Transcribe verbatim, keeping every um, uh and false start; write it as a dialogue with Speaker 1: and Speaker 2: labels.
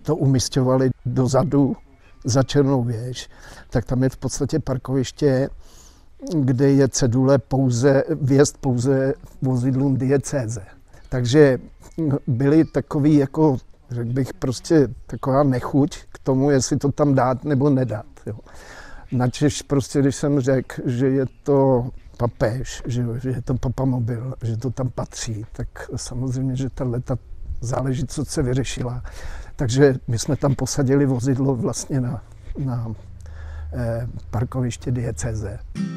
Speaker 1: to umisťovali dozadu za Černou věž, tak tam je v podstatě parkoviště, kde je cedule pouze, vjezd pouze vozidlům diecéze. Takže byly takový, jako, řekl bych, prostě taková nechuť k tomu, jestli to tam dát nebo nedat. Jo. Načež prostě, když jsem řekl, že je to papež, že, že je to papamobil, že to tam patří, tak samozřejmě, že tato záležitost se vyřešila. Takže my jsme tam posadili vozidlo vlastně na, na eh, parkoviště diecéze.